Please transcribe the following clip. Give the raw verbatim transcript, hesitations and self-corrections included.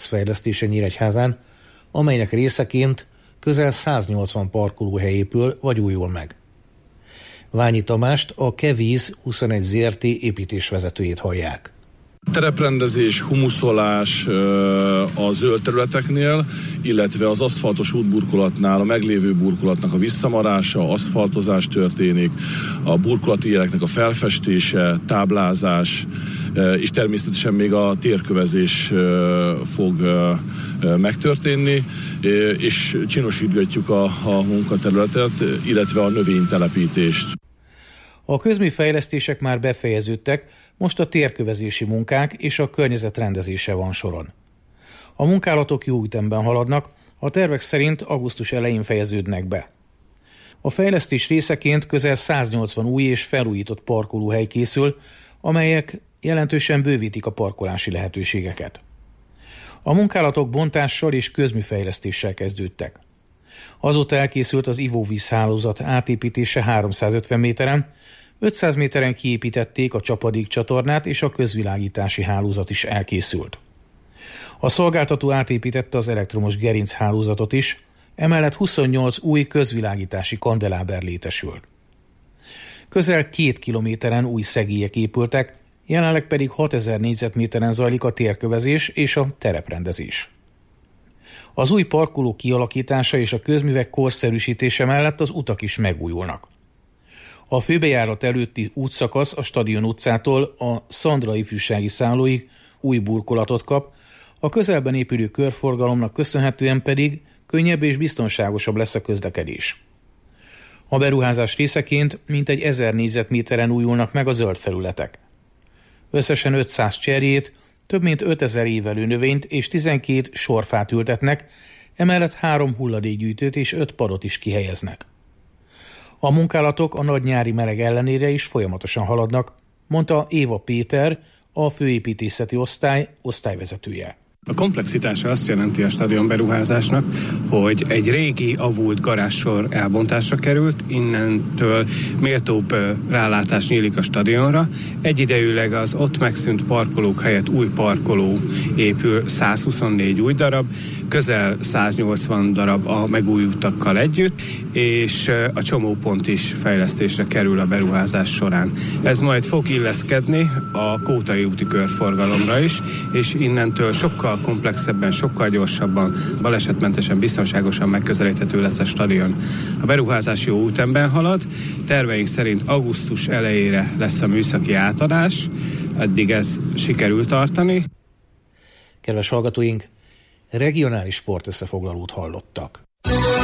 fejlesztése Nyíregyházán, amelynek részeként közel száznyolcvan parkolóhely épül vagy újul meg. Ványi Tamást, a Kevíz huszonegy Zrt. Építésvezetőjét hallják. Tereprendezés, humuszolás a zöld területeknél, illetve az aszfaltos útburkolatnál a meglévő burkolatnak a visszamarása, aszfaltozás történik, a burkolati jeleknek a felfestése, táblázás, és természetesen még a térkövezés fog megtörténni, és csinosítgatjuk a, a munkaterületet, illetve a növénytelepítést. A közműfejlesztések már befejeződtek, most a térkövezési munkák és a környezet rendezése van soron. A munkálatok jó ütemben haladnak, a tervek szerint augusztus elején fejeződnek be. A fejlesztés részeként közel száznyolcvan új és felújított parkolóhely készül, amelyek jelentősen bővítik a parkolási lehetőségeket. A munkálatok bontással és közműfejlesztéssel kezdődtek. Azóta elkészült az ivóvízhálózat átépítése háromszázötven méteren, ötszáz méteren kiépítették a csapadékcsatornát, és a közvilágítási hálózat is elkészült. A szolgáltató átépítette az elektromos gerinchálózatot is, emellett huszonnyolc új közvilágítási kandeláber létesült. Közel két kilométeren új szegélyek épültek, jelenleg pedig hatezer négyzetméteren zajlik a térkövezés és a tereprendezés. Az új parkoló kialakítása és a közművek korszerűsítése mellett az utak is megújulnak. A főbejárat előtti útszakasz a Stadion utcától a Szandra ifjúsági szállóig új burkolatot kap, a közelben épülő körforgalomnak köszönhetően pedig könnyebb és biztonságosabb lesz a közlekedés. A beruházás részeként mintegy ezer négyzetméteren újulnak meg a zöld felületek. Összesen ötszáz cserjét, több mint ötezer évelő növényt és tizenkét sorfát ültetnek, emellett három hulladékgyűjtőt és öt padot is kihelyeznek. A munkálatok a nagy nyári meleg ellenére is folyamatosan haladnak, mondta Éva Péter, a főépítészeti osztály osztályvezetője. A komplexitása azt jelenti a stadion beruházásnak, hogy egy régi, avult garázssor elbontásra került, innentől méltóbb rálátás nyílik a stadionra. Egyidejűleg az ott megszűnt parkolók helyett új parkoló épül, százhuszonnégy új darab, közel száznyolcvan darab a megújultakkal együtt, és a csomópont is fejlesztésre kerül a beruházás során. Ez majd fog illeszkedni a Kótai úti körforgalomra is, és innentől sokkal komplexebben, sokkal gyorsabban, balesetmentesen, biztonságosan megközelíthető lesz a stadion. A beruházás jó útemben halad, terveink szerint augusztus elejére lesz a műszaki átadás, eddig ez sikerült tartani. Kedves hallgatóink, regionális sportösszefoglalót hallottak.